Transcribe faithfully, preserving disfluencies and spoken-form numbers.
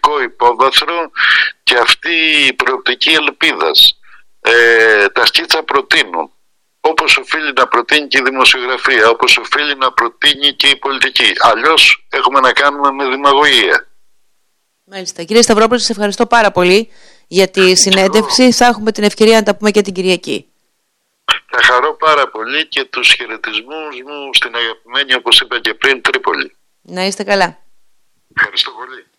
πολιτικό υπόβαθρο και αυτή η προοπτική ελπίδας. Ε, τα σκίτσα προτείνουν, όπως οφείλει να προτείνει και η δημοσιογραφία, όπως οφείλει να προτείνει και η πολιτική. Αλλιώς έχουμε να κάνουμε με δημαγωγία. Μάλιστα. Κύριε Σταυρόπουλο, σας ευχαριστώ πάρα πολύ για τη συνέντευξη. Θα έχουμε την ευκαιρία να τα πούμε και την Κυριακή. Θα χαρώ πάρα πολύ και τους χαιρετισμούς μου στην αγαπημένη, όπως είπα και πριν, Τρίπολη. Να είστε καλά. Ευχαριστώ πολύ.